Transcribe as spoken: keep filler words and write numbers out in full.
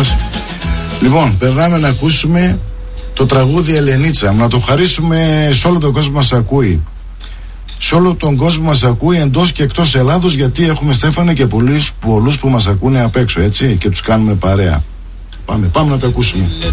μας. Λοιπόν, περνάμε να ακούσουμε το τραγούδι Ελενίτσα. Να το χαρίσουμε σε όλο τον κόσμο μας ακούει. Σε όλο τον κόσμο μας ακούει εντός και εκτός Ελλάδος, γιατί έχουμε, Στέφανε, και πολλούς, πολλούς που μας ακούνε απ' έξω, έτσι, και τους κάνουμε παρέα. Πάμε, πάμε να το ακούσουμε.